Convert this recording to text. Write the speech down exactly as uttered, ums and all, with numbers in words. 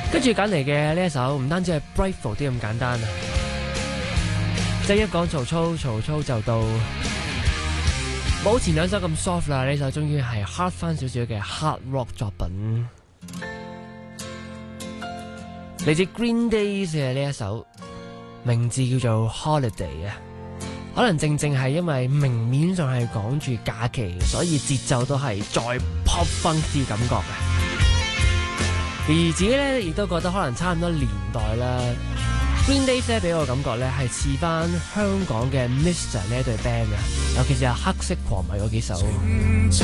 跟住揀嚟嘅呢一首唔單止係 Brightful 啲咁簡單啊，即係一講曹操，曹操就到。冇前兩首咁 soft 啦，呢首終於係 hard 翻少少嘅 hard rock 作品，嚟自 Green Days 嘅呢一首，名字叫做 Holiday 啊。可能正正係因為明面上係講住假期，所以節奏都係再 pop funk 啲感覺嘅。而自己咧亦都覺得可能差唔多年代啦。Green Days 咧俾我感覺咧係似翻香港嘅 Mister 呢一隊 band 啊，尤其是係黑色狂迷嗰幾首。